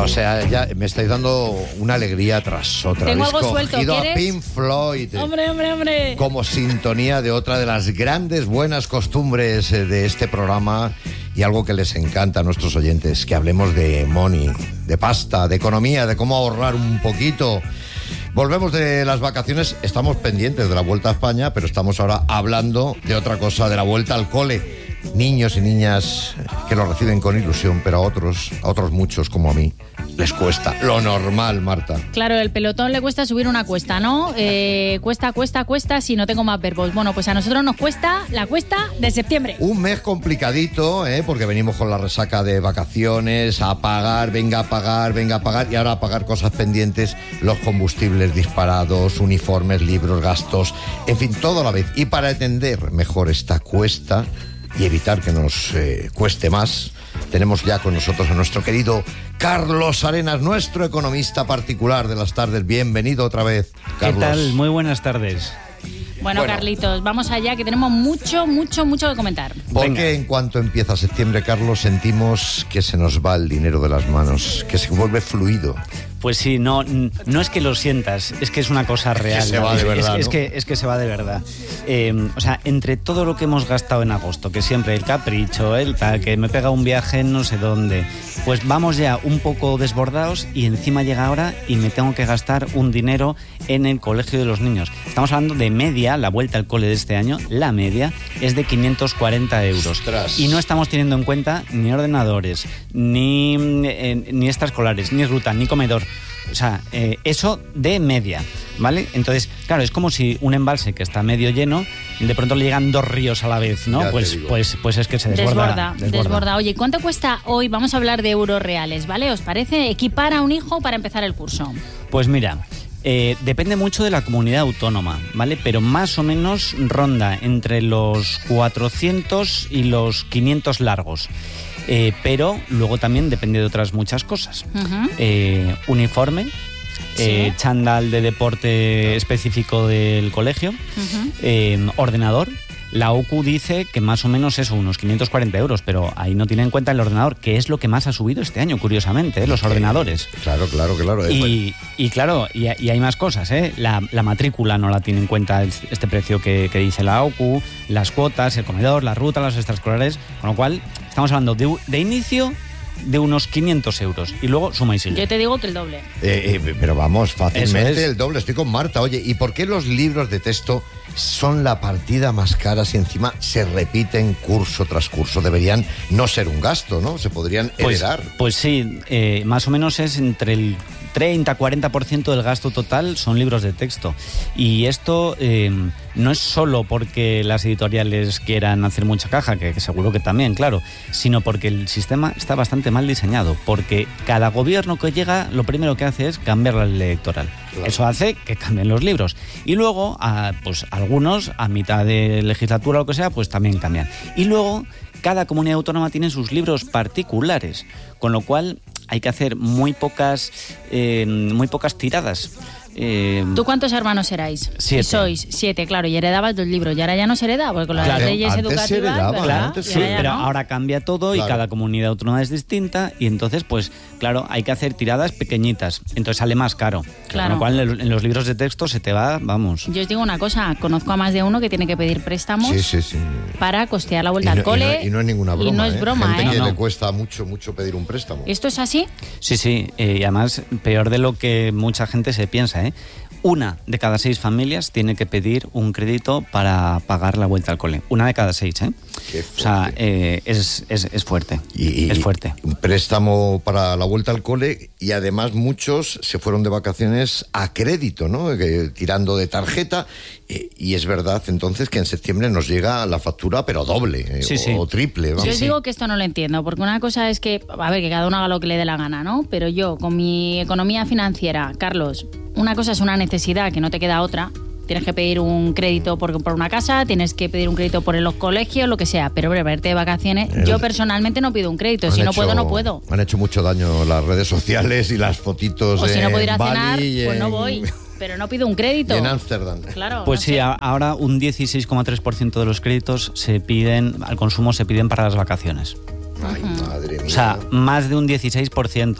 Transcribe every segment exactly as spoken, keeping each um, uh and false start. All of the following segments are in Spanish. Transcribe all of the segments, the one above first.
o sea, ya me estáis dando una alegría tras otra. Tengo Habéis algo suelto, cogido ¿quieres? a Pink Floyd. Hombre, hombre, hombre. Como sintonía de otra de las grandes buenas costumbres de este programa y algo que les encanta a nuestros oyentes, que hablemos de money, de pasta, de economía, de cómo ahorrar un poquito. Volvemos de las vacaciones, estamos pendientes de la vuelta a España, pero estamos ahora hablando de otra cosa, de la vuelta al cole. Niños y niñas que lo reciben con ilusión, pero a otros, a otros muchos como a mí, les cuesta. Lo normal, Marta. Claro, el pelotón le cuesta subir una cuesta, ¿no? Eh, cuesta, cuesta, cuesta, si no tengo más verbos. Bueno, pues a nosotros nos cuesta la cuesta de septiembre. Un mes complicadito, ¿eh? Porque venimos con la resaca de vacaciones, a pagar, venga a pagar, venga a pagar, y ahora a pagar cosas pendientes, los combustibles disparados, uniformes, libros, gastos, en fin, todo a la vez. Y para entender mejor esta cuesta y evitar que nos eh, cueste más, tenemos ya con nosotros a nuestro querido Carlos Arenas, nuestro economista particular de las tardes. Bienvenido otra vez, Carlos. ¿Qué tal? Muy buenas tardes. Bueno, bueno, Carlitos, vamos allá, que tenemos mucho, mucho, mucho que comentar. Porque en cuanto empieza septiembre, Carlos, sentimos que se nos va el dinero de las manos, que se vuelve fluido. Pues sí, no, no es que lo sientas, es que es una cosa real. Es que se va de verdad, es, es, ¿no? que, es que se va de verdad. Eh, o sea, entre todo lo que hemos gastado en agosto, que siempre el capricho, el tal, que me pega un viaje en no sé dónde, pues vamos ya un poco desbordados y encima llega ahora y me tengo que gastar un dinero en el colegio de los niños. Estamos hablando de media, la vuelta al cole de este año, la media es de quinientos cuarenta euros. Ostras. Y no estamos teniendo en cuenta ni ordenadores, ni, eh, ni extraescolares, ni ruta, ni comedor. O sea, eh, eso de media, ¿vale? Entonces, claro, es como si un embalse que está medio lleno, de pronto le llegan dos ríos a la vez, ¿no? Pues, pues, pues es que se desborda. Desborda, desborda. desborda. Oye, ¿cuánto cuesta hoy? Vamos a hablar de euros reales, ¿vale? ¿Os parece? Equipar a un hijo para empezar el curso. Pues mira, eh, depende mucho de la comunidad autónoma, ¿vale? Pero más o menos ronda entre los cuatrocientos y los quinientos largos. Eh, pero luego también depende de otras muchas cosas. Uh-huh. Eh, uniforme, sí. eh, chándal de deporte específico del colegio, uh-huh. eh, ordenador. La O C U dice que más o menos eso, unos quinientos cuarenta euros, pero ahí no tiene en cuenta el ordenador, que es lo que más ha subido este año, curiosamente, ¿eh? Los eh, ordenadores. Claro, claro, claro. Y, y claro, y, y hay más cosas, ¿eh? La, la matrícula no la tiene en cuenta este precio que, que dice la O C U, las cuotas, el comedor, la ruta, los extraescolares, con lo cual estamos hablando de, de inicio de unos quinientos euros y luego suma y sigue. Yo te digo que el doble. Eh, eh, pero vamos, fácilmente es. el doble. Estoy con Marta. Oye, ¿y por qué los libros de texto son la partida más cara si encima se repiten curso tras curso? Deberían no ser un gasto, ¿no? Se podrían heredar. Pues, pues sí, eh, más o menos es entre el treinta a cuarenta por ciento del gasto total son libros de texto. Y esto eh, no es solo porque las editoriales quieran hacer mucha caja, que, que seguro que también, claro, sino porque el sistema está bastante mal diseñado, porque cada gobierno que llega lo primero que hace es cambiar la ley electoral. Claro. Eso hace que cambien los libros. Y luego, a, pues algunos, a mitad de legislatura o lo que sea, pues también cambian. Y luego, cada comunidad autónoma tiene sus libros particulares, con lo cual hay que hacer muy pocas, eh, muy pocas tiradas. Eh, ¿Tú cuántos hermanos erais? Siete. Y sois siete, claro, y heredabas dos libros. Y ahora ya no se hereda, porque con las claro, leyes antes educativas... se heredaba, ¿verdad? antes sí, ahora pero no. ahora cambia todo claro. Y cada comunidad autónoma es distinta y entonces, pues, claro, hay que hacer tiradas pequeñitas. Entonces sale más caro. Claro. Con lo cual en los libros de texto se te va, vamos. Yo os digo una cosa, conozco a más de uno que tiene que pedir préstamos sí, sí, sí. para costear la vuelta y no, al cole. Y no, y no es ninguna broma. Y no es ¿eh? broma, Gente ¿eh? que no, no. le cuesta mucho, mucho pedir un préstamo. ¿Esto es así? Sí, sí, eh, y además peor de lo que mucha gente se piensa, ¿eh? Una de cada seis familias tiene que pedir un crédito para pagar la vuelta al cole. Una de cada seis, ¿eh? Qué fuerte. O sea, eh, es, es, es fuerte. Y, y, es fuerte. Un préstamo para la vuelta al cole y además muchos se fueron de vacaciones a crédito, ¿no? Que, tirando de tarjeta. Y, y es verdad, entonces, que en septiembre nos llega la factura, pero doble eh, sí, o, sí. o triple. Vamos. Yo os sí. digo que esto no lo entiendo, porque una cosa es que, a ver, que cada uno haga lo que le dé la gana, ¿no? Pero yo, con mi economía financiera, Carlos, una cosa es una necesidad que no te queda otra. Tienes que pedir un crédito por comprar una casa, tienes que pedir un crédito por los colegios, lo que sea. Pero, hombre, verte de vacaciones, El... yo personalmente no pido un crédito. Si no hecho, puedo, no puedo. Han hecho mucho daño las redes sociales y las fotitos O si no en puedo ir a Bali cenar, y pues no en... voy. Pero no pido un crédito. Y en Ámsterdam. Claro. Pues no sí, sé. a- ahora un dieciséis coma tres por ciento de los créditos se piden, al consumo se piden para las vacaciones. Ay, madre mía. O sea, más de un dieciséis por ciento.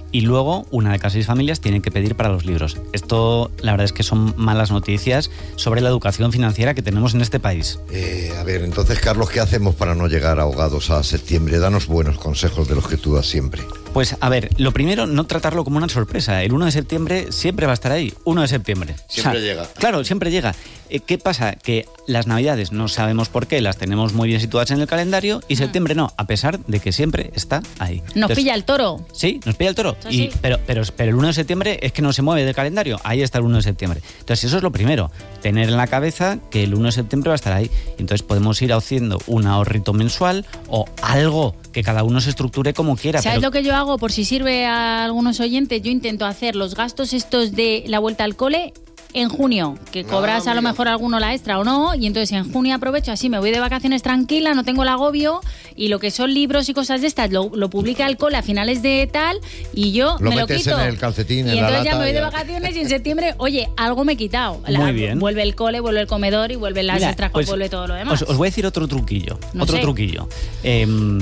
y luego una de cada seis familias tiene que pedir para los libros. Esto, la verdad es que son malas noticias sobre la educación financiera que tenemos en este país. Eh, a ver, entonces, Carlos, ¿qué hacemos para no llegar ahogados a septiembre? Danos buenos consejos de los que tú das siempre. Pues, a ver, lo primero, no tratarlo como una sorpresa. El uno de septiembre siempre va a estar ahí. uno de septiembre. Siempre o sea, llega. Claro, siempre llega. Eh, ¿Qué pasa? Que las Navidades no sabemos por qué, las tenemos muy bien situadas en el calendario y septiembre no, a pesar de que siempre está ahí. Nos Entonces, pilla el toro. Sí, nos pilla el toro. Eso Y, sí. pero, pero, pero el uno de septiembre es que no se mueve del calendario. Ahí está el uno de septiembre. Entonces, eso es lo primero. Tener en la cabeza que el uno de septiembre va a estar ahí. Entonces, podemos ir haciendo un ahorrito mensual o algo que cada uno se estructure como quiera. ¿Sabes pero... lo que yo hago? Por si sirve a algunos oyentes, yo intento hacer los gastos estos de la vuelta al cole en junio, que cobras Ah, a lo mira. mejor alguno la extra o no, y entonces en junio aprovecho, así me voy de vacaciones tranquila, no tengo el agobio, y lo que son libros y cosas de estas lo, lo publica el cole a finales de tal, y yo Lo me lo metes quito. en el calcetín, y en la entonces ya lata, me voy de ya. vacaciones y en septiembre, oye, algo me he quitado. Muy bien. Vuelve el cole, vuelve el comedor y vuelven las Mira, extras, pues, vuelve todo lo demás. Os, os voy a decir otro truquillo. No otro sé. truquillo. Eh,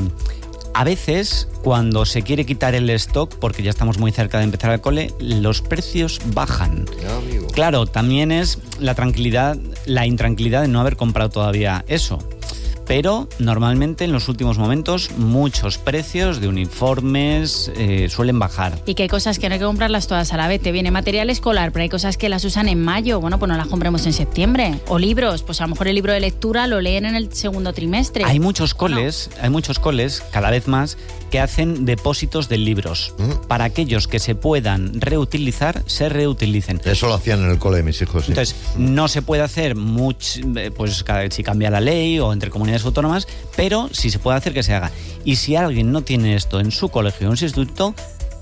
a veces, cuando se quiere quitar el stock, porque ya estamos muy cerca de empezar el cole, los precios bajan. Ya, amigo. Claro, también es la tranquilidad, la intranquilidad de no haber comprado todavía eso. Pero normalmente en los últimos momentos muchos precios de uniformes eh, suelen bajar. Y que hay cosas que no hay que comprarlas todas a la vez. Te viene material escolar, pero hay cosas que las usan en mayo. Bueno, pues no las compremos en septiembre. O libros, pues a lo mejor el libro de lectura lo leen en el segundo trimestre. Hay muchos coles, hay muchos coles, cada vez más, que hacen depósitos de libros. Mm. Para aquellos que se puedan reutilizar, se reutilicen. Eso lo hacían en el cole de mis hijos, sí. Entonces, no se puede hacer mucho, pues cada- si cambia la ley o entre comunidades autónomas, pero sí se puede hacer que se haga. Y si alguien no tiene esto en su colegio o en su instituto,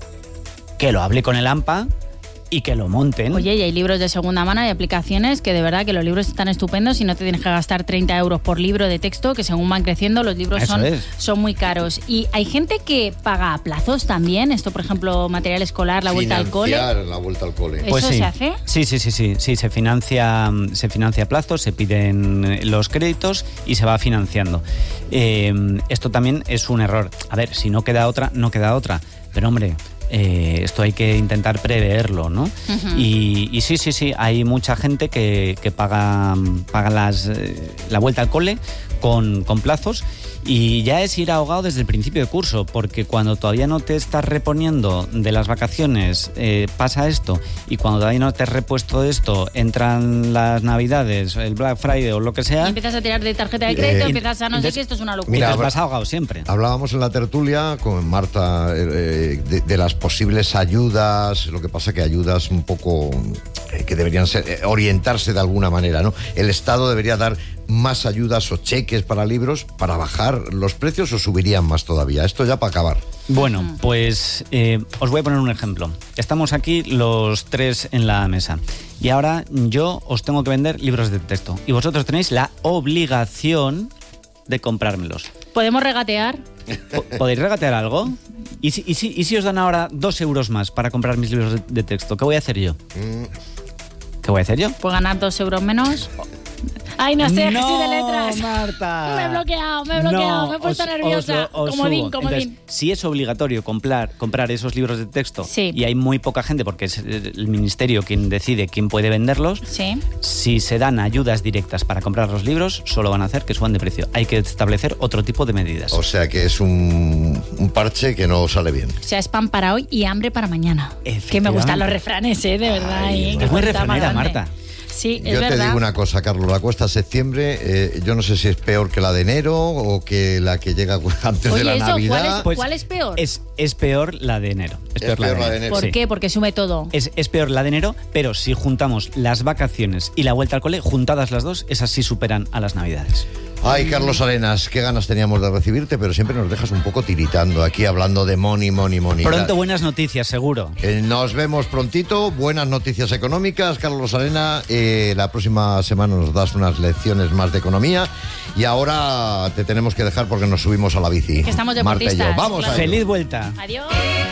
que lo hable con el AMPA y que lo monten. Oye, y hay libros de segunda mano y aplicaciones que de verdad que los libros están estupendos y no te tienes que gastar treinta euros por libro de texto, que según van creciendo los libros Eso son, es. son muy caros. Y hay gente que paga a plazos también, esto por ejemplo, material escolar, la vuelta al cole. Financiar la vuelta al cole. ¿Eso sí. se hace? Sí, sí, sí, sí, sí, se financia, se financia a plazo, se piden los créditos y se va financiando. Eh, esto también es un error. A ver, si no queda otra, no queda otra. Pero hombre, eh, esto hay que intentar preverlo, ¿no? Ujú. y, y sí, sí, sí, hay mucha gente que, que paga, paga las, eh, la vuelta al cole con, con plazos. Y ya es ir ahogado desde el principio de curso, porque cuando todavía no te estás reponiendo de las vacaciones eh, pasa esto, y cuando todavía no te has repuesto de esto entran las Navidades, el Black Friday o lo que Y sea, empiezas a tirar de tarjeta de crédito, Eh, empiezas a no sé entonces- qué, esto es una locura. Mira, y te habrá- vas ahogado siempre. Hablábamos en la tertulia con Marta eh, de, de las posibles ayudas, lo que pasa que ayudas un poco eh, que deberían ser eh, orientarse de alguna manera, ¿no? El Estado debería dar más ayudas o cheques para libros para bajar los precios o subirían más todavía. Esto ya para acabar. Bueno, pues eh, os voy a poner un ejemplo. Estamos aquí los tres en la mesa y ahora yo os tengo que vender libros de texto y vosotros tenéis la obligación de comprármelos. ¿Podemos regatear? Po- ¿Podéis regatear algo? ¿Y si, y, si, ¿Y si os dan ahora dos euros más para comprar mis libros de, de texto? ¿Qué voy a hacer yo? Mm, ¿Qué voy a hacer yo? ¿Puedo ganar dos euros menos? Ay, no sé, que soy de letras. Marta. Me he bloqueado, me he bloqueado, me he puesto os- nerviosa. os lo- os Comodín, subo. comodín. Entonces, si es obligatorio comprar, comprar esos libros de texto Sí. y hay muy poca gente, porque es el ministerio quien decide quién puede venderlos, Sí. si se dan ayudas directas para comprar los libros, solo van a hacer que suban de precio. Hay que establecer otro tipo de medidas. o sea que es un, un parche que no sale bien. O sea, es pan para hoy y hambre para mañana. Que me gustan los refranes, ¿eh? De verdad. Ay, ¿eh? no. Qué Es muy cuenta más refranera, grande. Marta. Sí, es Yo te verdad. digo una cosa, Carlos, la cuesta septiembre, eh, yo no sé si es peor que la de enero o que la que llega antes Oye, de la eso, Navidad. ¿cuál es, Pues cuál es peor? Es, es peor la de enero. Es, Es peor la de enero. ¿Por Sí. qué? Porque sume todo. Es, es peor la de enero, pero si juntamos las vacaciones y la vuelta al cole, juntadas las dos, esas sí superan a las Navidades. Ay, Carlos Arenas, qué ganas teníamos de recibirte, pero siempre nos dejas un poco tiritando aquí hablando de money, money, money. Pronto buenas noticias, seguro. Eh, nos vemos prontito, buenas noticias económicas, Carlos Arena. Eh, la próxima semana nos das unas lecciones más de economía y ahora te tenemos que dejar porque nos subimos a la bici. Que estamos Marta y yo. deportistas, Vamos claro. a ello. Feliz vuelta. Adiós.